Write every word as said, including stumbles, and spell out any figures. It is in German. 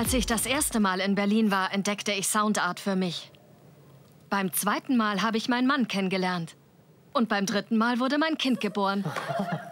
Als ich das erste Mal in Berlin war, entdeckte ich Soundart für mich. Beim zweiten Mal habe ich meinen Mann kennengelernt. Und beim dritten Mal wurde mein Kind geboren.